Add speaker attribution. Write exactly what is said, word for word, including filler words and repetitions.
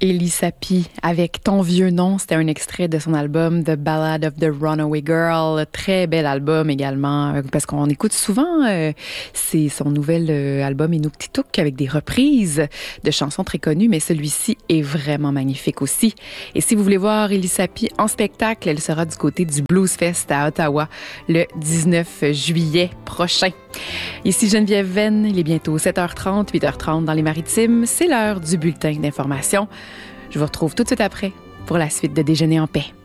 Speaker 1: Élie Sapi avec Ton vieux nom, c'était un extrait de son album The Ballad of the Runaway Girl, très bel album également parce qu'on écoute souvent euh, c'est son nouvel euh, album Inuktitut avec des reprises de chansons très connues, mais celui-ci est vraiment magnifique aussi. Et si vous voulez voir Élie Sapi en spectacle, elle sera du côté du Blues Fest à Ottawa le dix-neuf juillet prochain. Ici Geneviève Venn, il est bientôt sept heures trente, huit heures trente dans les Maritimes, c'est l'heure du bulletin d'information. Je vous retrouve tout de suite après pour la suite de Déjeuner en paix.